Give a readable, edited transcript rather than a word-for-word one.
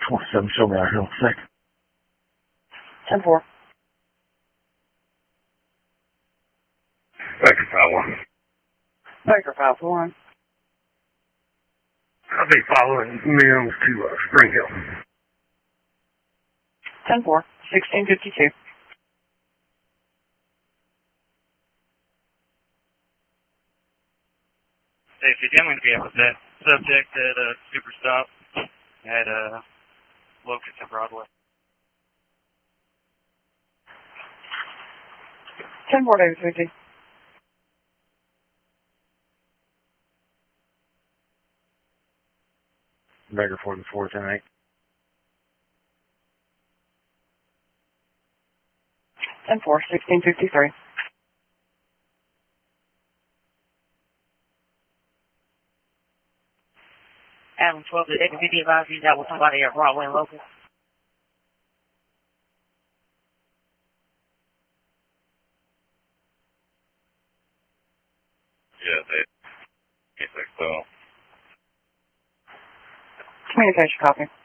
27, show me out here on sec. 10-4. Baker 5-1. Baker 5-1. I'll be following Mims to Spring Hill. 10-4. 1652. Hey, if you're going to be up with that subject at Super Stop at Locust and Broadway. 10-4, David 50. Baker 44, 10-8. 10-4, 1653. Adam 12, the deputy advised you that was somebody at Broadway and Locust. Yeah, they think so. Communication copy.